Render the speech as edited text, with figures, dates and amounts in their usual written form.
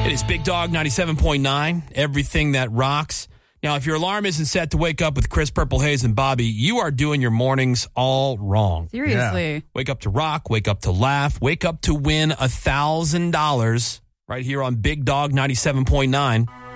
It is Big Dog 97.9, everything that rocks. Now, if your alarm isn't set to wake up with Chris, Purple Haze, and Bobby, you are doing your mornings all wrong. Seriously. Yeah. Wake up to rock, wake up to laugh, wake up to win $1,000 right here on Big Dog 97.9.